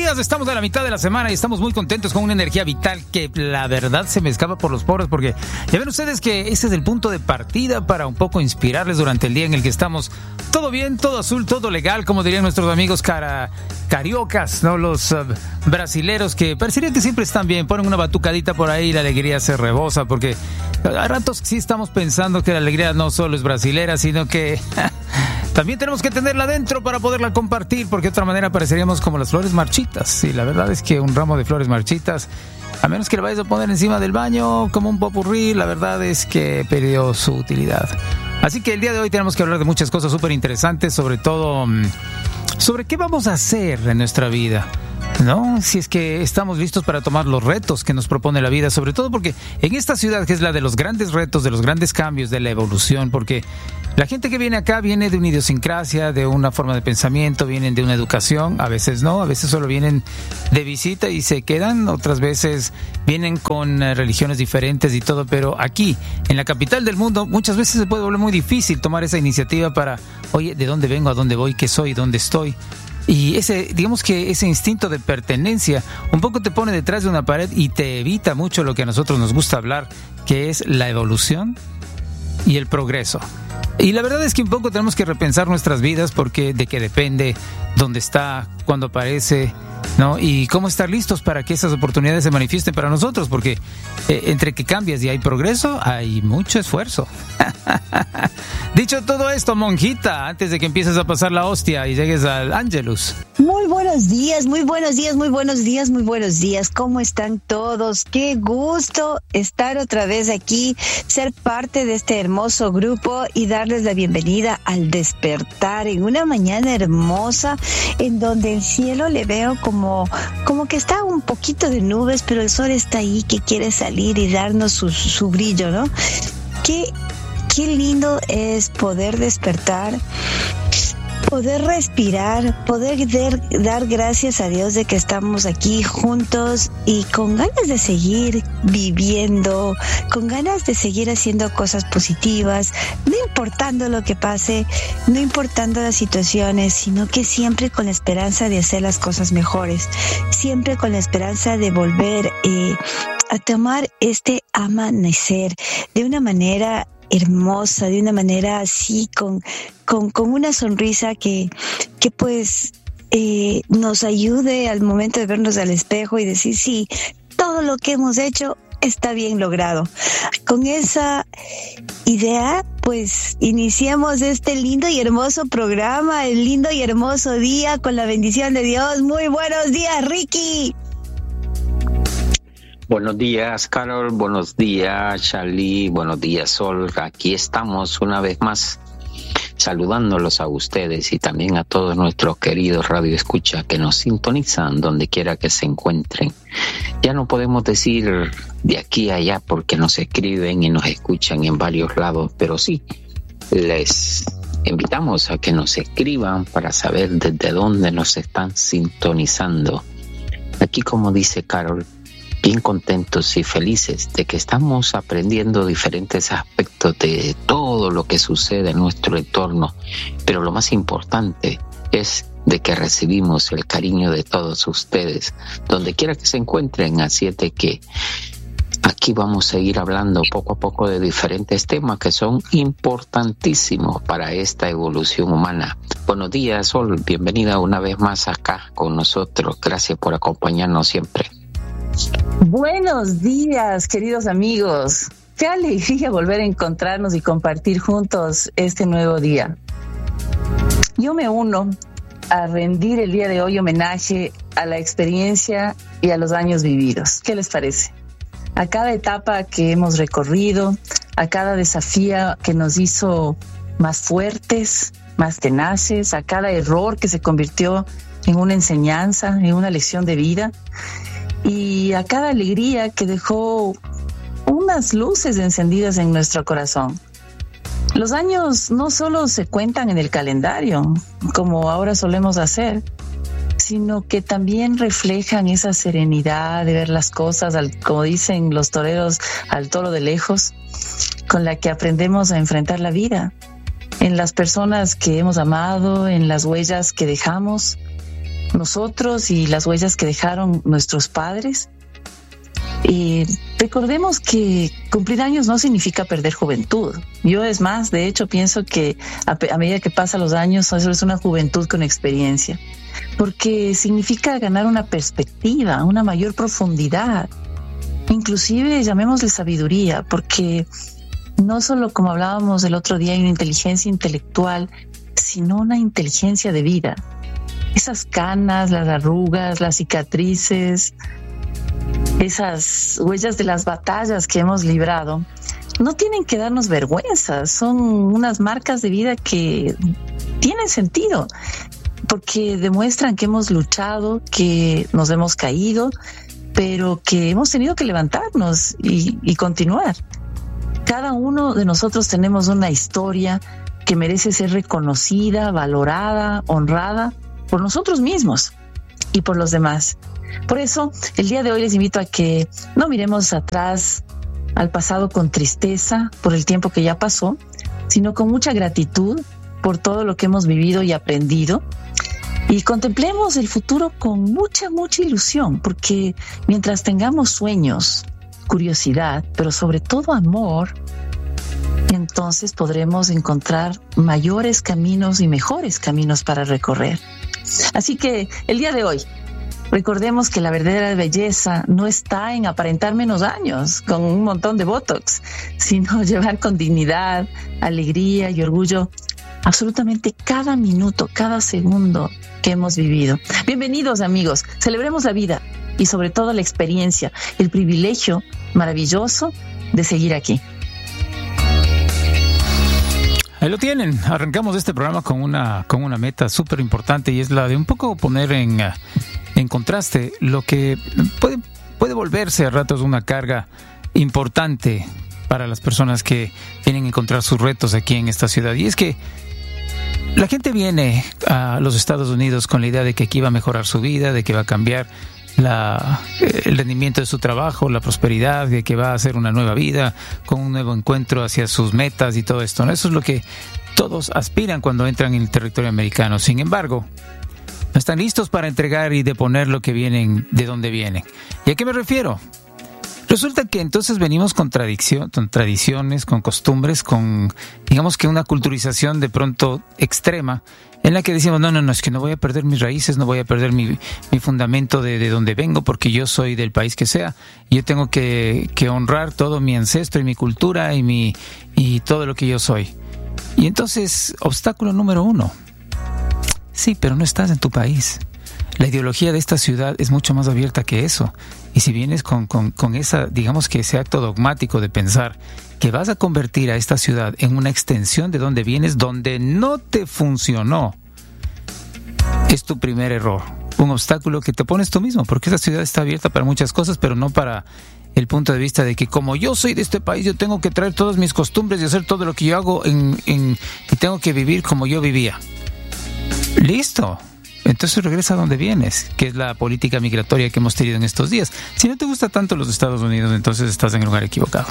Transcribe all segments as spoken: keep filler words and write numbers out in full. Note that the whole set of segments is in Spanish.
días, estamos a la mitad de la semana y estamos muy contentos con una energía vital que la verdad se me escapa por los poros, porque ya ven ustedes que ese es el punto de partida para un poco inspirarles durante el día en el que estamos todo bien, todo azul, todo legal, como dirían nuestros amigos cara, cariocas, ¿no? Los uh, brasileros que parecería que siempre están bien, ponen una batucadita por ahí y la alegría se rebosa, porque a ratos sí estamos pensando que la alegría no solo es brasilera, sino que también tenemos que tenerla dentro para poderla compartir, porque de otra manera pareceríamos como las flores marchitas. Y la verdad es que un ramo de flores marchitas, a menos que lo vayas a poner encima del baño como un popurrí, la verdad es que perdió su utilidad. Así que el día de hoy tenemos que hablar de muchas cosas súper interesantes, sobre todo sobre qué vamos a hacer en nuestra vida, ¿no? Si es que estamos listos para tomar los retos que nos propone la vida, sobre todo porque en esta ciudad que es la de los grandes retos, de los grandes cambios, de la evolución, porque la gente que viene acá viene de una idiosincrasia, de una forma de pensamiento, vienen de una educación, a veces no, a veces solo vienen de visita y se quedan, otras veces vienen con religiones diferentes y todo, pero aquí, en la capital del mundo, muchas veces se puede volver muy difícil tomar esa iniciativa para, oye, ¿de dónde vengo, a dónde voy, qué soy, dónde estoy? Y ese, digamos que ese instinto de pertenencia un poco te pone detrás de una pared y te evita mucho lo que a nosotros nos gusta hablar, que es la evolución y el progreso. Y la verdad es que un poco tenemos que repensar nuestras vidas, porque de qué depende, dónde está, cuándo aparece, ¿no? Y cómo estar listos para que esas oportunidades se manifiesten para nosotros, porque eh, entre que cambias y hay progreso, hay mucho esfuerzo. Dicho todo esto, monjita, antes de que empieces a pasar la hostia y llegues al Ángelus. Muy buenos días, muy buenos días, muy buenos días, muy buenos días. ¿Cómo están todos? Qué gusto estar otra vez aquí, ser parte de este hermoso grupo y darles la bienvenida al despertar en una mañana hermosa en donde el cielo le veo como, como que está un poquito de nubes, pero el sol está ahí que quiere salir y darnos su, su brillo, ¿no? Qué Qué lindo es poder despertar, poder respirar, poder dar, dar gracias a Dios de que estamos aquí juntos y con ganas de seguir viviendo, con ganas de seguir haciendo cosas positivas, no importando lo que pase, no importando las situaciones, sino que siempre con la esperanza de hacer las cosas mejores, siempre con la esperanza de volver eh, a tomar este amanecer de una manera hermosa, de una manera así, con, con, con una sonrisa que, que pues eh, nos ayude al momento de vernos al espejo y decir, sí, todo lo que hemos hecho está bien logrado. Con esa idea, pues iniciamos este lindo y hermoso programa, el lindo y hermoso día, con la bendición de Dios. Muy buenos días, Ricky. Buenos días, Carol. Buenos días, Charlie. Buenos días, Sol. Aquí estamos una vez más saludándolos a ustedes y también a todos nuestros queridos radioescuchas que nos sintonizan donde quiera que se encuentren. Ya no podemos decir de aquí a allá porque nos escriben y nos escuchan en varios lados, pero sí, les invitamos a que nos escriban para saber desde dónde nos están sintonizando. Aquí, como dice Carol, bien contentos y felices de que estamos aprendiendo diferentes aspectos de todo lo que sucede en nuestro entorno, pero lo más importante es de que recibimos el cariño de todos ustedes, donde quiera que se encuentren, así es de que aquí vamos a ir hablando poco a poco de diferentes temas que son importantísimos para esta evolución humana. Buenos días, Sol, bienvenida una vez más acá con nosotros, gracias por acompañarnos siempre. Buenos días, queridos amigos. Qué alegría volver a encontrarnos y compartir juntos este nuevo día. Yo me uno a rendir el día de hoy homenaje a la experiencia y a los años vividos. ¿Qué les parece? A cada etapa que hemos recorrido, a cada desafío que nos hizo más fuertes, más tenaces, a cada error que se convirtió en una enseñanza, en una lección de vida, y a cada alegría que dejó unas luces encendidas en nuestro corazón. Los años no solo se cuentan en el calendario, como ahora solemos hacer, sino que también reflejan esa serenidad de ver las cosas, al, como dicen los toreros, al toro de lejos, con la que aprendemos a enfrentar la vida, en las personas que hemos amado, en las huellas que dejamos, nosotros y las huellas que dejaron nuestros padres. Eh, recordemos que cumplir años no significa perder juventud. Yo, es más, de hecho, pienso que a, a medida que pasan los años, eso es una juventud con experiencia, porque significa ganar una perspectiva, una mayor profundidad, inclusive llamémosle sabiduría, porque no solo, como hablábamos el otro día, hay una inteligencia intelectual, sino una inteligencia de vida. Esas canas, las arrugas, las cicatrices, esas huellas de las batallas que hemos librado, no tienen que darnos vergüenza, son unas marcas de vida que tienen sentido, porque demuestran que hemos luchado, que nos hemos caído, pero que hemos tenido que levantarnos y, y continuar. Cada uno de nosotros tenemos una historia que merece ser reconocida, valorada, honrada por nosotros mismos y por los demás. Por eso, el día de hoy les invito a que no miremos atrás al pasado con tristeza por el tiempo que ya pasó, sino con mucha gratitud por todo lo que hemos vivido y aprendido. Y contemplemos el futuro con mucha, mucha ilusión, porque mientras tengamos sueños, curiosidad, pero sobre todo amor, entonces podremos encontrar mayores caminos y mejores caminos para recorrer. Así que el día de hoy, recordemos que la verdadera belleza no está en aparentar menos años con un montón de botox, sino llevar con dignidad, alegría y orgullo absolutamente cada minuto, cada segundo que hemos vivido. Bienvenidos, amigos, celebremos la vida y sobre todo la experiencia, el privilegio maravilloso de seguir aquí. Ahí lo tienen. Arrancamos este programa con una con una meta súper importante, y es la de un poco poner en, en contraste lo que puede, puede volverse a ratos una carga importante para las personas que tienen que encontrar sus retos aquí en esta ciudad. Y es que la gente viene a los Estados Unidos con la idea de que aquí va a mejorar su vida, de que va a cambiar la, el rendimiento de su trabajo, la prosperidad, de que va a hacer una nueva vida, con un nuevo encuentro hacia sus metas y todo esto, ¿no? Eso es lo que todos aspiran cuando entran en el territorio americano. Sin embargo, no están listos para entregar y deponer lo que vienen, de dónde vienen. ¿Y a qué me refiero? Resulta que entonces venimos con, tradición, con tradiciones, con costumbres, con, digamos que una culturización de pronto extrema, en la que decimos, no, no, no, es que no voy a perder mis raíces, no voy a perder mi, mi fundamento de, de donde vengo, porque yo soy del país que sea. Yo tengo que, que honrar todo mi ancestro y mi cultura y, mi, y todo lo que yo soy. Y entonces, obstáculo número uno. Sí, pero no estás en tu país. La ideología de esta ciudad es mucho más abierta que eso. Y si vienes con, con, con esa, digamos que ese acto dogmático de pensar que vas a convertir a esta ciudad en una extensión de donde vienes, donde no te funcionó, es tu primer error. Un obstáculo que te pones tú mismo, porque esta ciudad está abierta para muchas cosas, pero no para el punto de vista de que como yo soy de este país, yo tengo que traer todas mis costumbres y hacer todo lo que yo hago en, en, y tengo que vivir como yo vivía. Listo. Entonces regresa a donde vienes, que es la política migratoria que hemos tenido en estos días. Si no te gusta tanto los Estados Unidos, entonces estás en el lugar equivocado.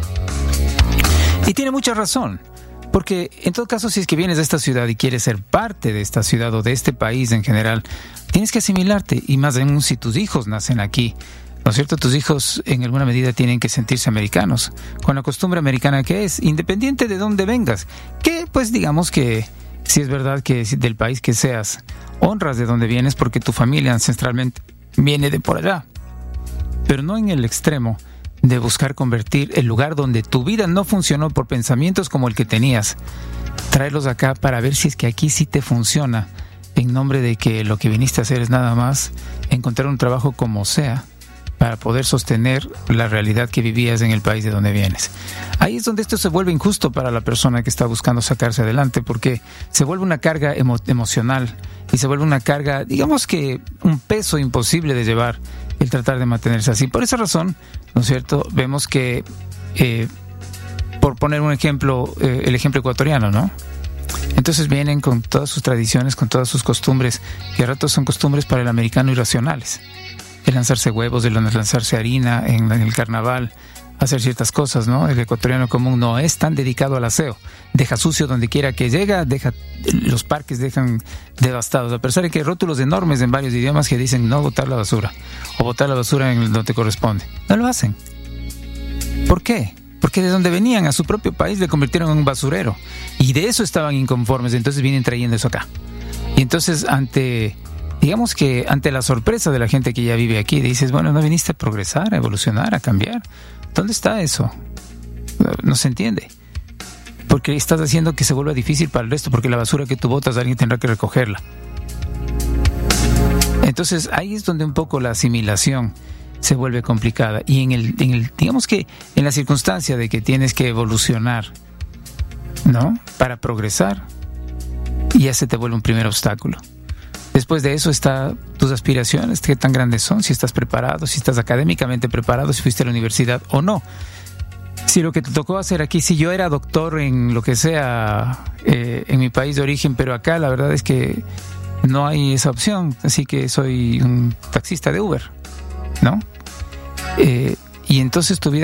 Y tiene mucha razón, porque en todo caso, si es que vienes de esta ciudad y quieres ser parte de esta ciudad o de este país en general, tienes que asimilarte, y más aún si tus hijos nacen aquí, ¿no es cierto? Tus hijos en alguna medida tienen que sentirse americanos, con la costumbre americana que es, independiente de dónde vengas, que pues digamos que si es verdad que del país que seas, honras de dónde vienes porque tu familia ancestralmente viene de por allá, pero no en el extremo de buscar convertir el lugar donde tu vida no funcionó por pensamientos como el que tenías, traerlos acá para ver si es que aquí sí te funciona, en nombre de que lo que viniste a hacer es nada más encontrar un trabajo como sea para poder sostener la realidad que vivías en el país de donde vienes. Ahí es donde esto se vuelve injusto para la persona que está buscando sacarse adelante, porque se vuelve una carga emo- emocional y se vuelve una carga, digamos que un peso imposible de llevar el tratar de mantenerse así. Por esa razón, ¿no es cierto? Vemos que, eh, por poner un ejemplo, eh, el ejemplo ecuatoriano, ¿no? Entonces vienen con todas sus tradiciones, con todas sus costumbres, que a ratos son costumbres para el americano irracionales. El lanzarse huevos, el lanzarse harina en, en el carnaval, hacer ciertas cosas, ¿no? El ecuatoriano común no es tan dedicado al aseo. Deja sucio donde quiera que llega, deja los parques dejan devastados, a pesar de que hay rótulos enormes en varios idiomas que dicen no botar la basura o botar la basura en donde corresponde. No lo hacen. ¿Por qué? Porque de donde venían, a su propio país, le convirtieron en un basurero. Y de eso estaban inconformes, entonces vienen trayendo eso acá. Y entonces ante, digamos que ante la sorpresa de la gente que ya vive aquí, dices, bueno, ¿no viniste a progresar, a evolucionar, a cambiar? ¿Dónde está eso? No se entiende. Porque estás haciendo que se vuelva difícil para el resto, porque la basura que tú botas alguien tendrá que recogerla. Entonces ahí es donde un poco la asimilación se vuelve complicada. Y en el, en el, digamos que en la circunstancia de que tienes que evolucionar, ¿no? Para progresar, ya se te vuelve un primer obstáculo. Después de eso está tus aspiraciones, qué tan grandes son, si estás preparado, si estás académicamente preparado, si fuiste a la universidad o no. Si lo que te tocó hacer aquí, si yo era doctor en lo que sea eh, en mi país de origen, pero acá la verdad es que no hay esa opción, así que soy un taxista de Uber, ¿no? Eh, y entonces tu vida